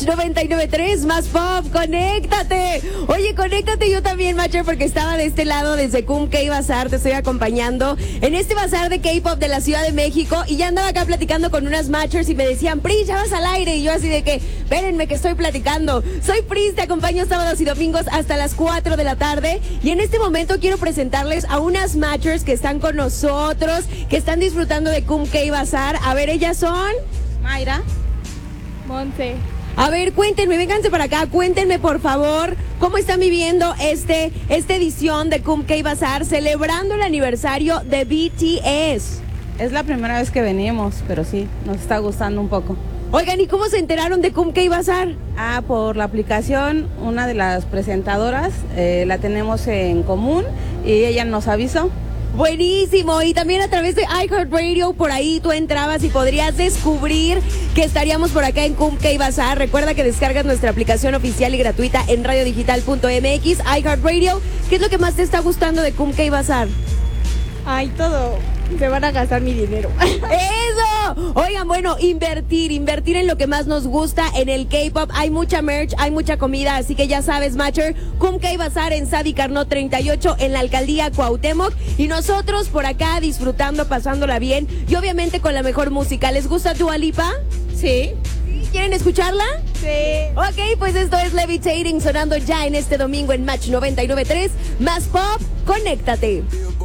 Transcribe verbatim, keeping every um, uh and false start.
Match noventa y nueve punto tres, más pop, conéctate. Oye, conéctate yo también, Matcher, porque estaba de este lado desde Cum K Bazar, te estoy acompañando en este bazar de K-pop de la Ciudad de México y ya andaba acá platicando con unas Matchers y me decían, Pris, ya vas al aire, y yo así de que, espérenme que estoy platicando. Soy Pris, te acompaño sábados y domingos hasta las cuatro de la tarde y en este momento quiero presentarles a unas Matchers que están con nosotros, que están disfrutando de Cum K Bazar. A ver, ellas son... Mayra. Monse. A ver, cuéntenme, vénganse para acá, cuéntenme por favor, cómo están viviendo este, esta edición de Cum K Bazar celebrando el aniversario de B T S. Es la primera vez que venimos, pero sí, nos está gustando un poco. Oigan, ¿y cómo se enteraron de Cum K Bazar? Ah, por la aplicación, una de las presentadoras, eh, la tenemos en común y ella nos avisó. Buenísimo, y también a través de iHeartRadio, por ahí tú entrabas y podrías descubrir que estaríamos por acá en Cum K Bazar. Recuerda que descargas nuestra aplicación oficial y gratuita en radio digital punto m x, iHeartRadio. ¿Qué es lo que más te está gustando de Cum K Bazar? Ay, todo. Se van a gastar mi dinero. ¡Eso! Oigan, bueno, invertir, invertir en lo que más nos gusta, en el K-pop. Hay mucha merch, hay mucha comida, así que ya sabes, Matcher, Cum K Bazar en Sadi Carnot treinta y ocho, en la alcaldía Cuauhtémoc. Y nosotros por acá disfrutando, pasándola bien y obviamente con la mejor música. ¿Les gusta Dua Lipa? Sí. ¿Quieren escucharla? Sí. Ok, pues esto es Levitating sonando ya en este domingo en Match noventa y nueve punto tres. Más pop, conéctate.